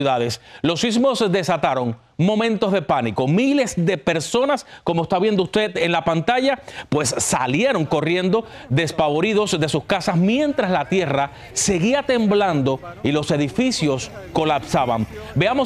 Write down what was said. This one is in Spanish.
ciudades. Los sismos desataron momentos de pánico. Miles de personas, como está viendo usted en la pantalla, pues salieron corriendo despavoridos de sus casas mientras la tierra seguía temblando y los edificios colapsaban. Veamos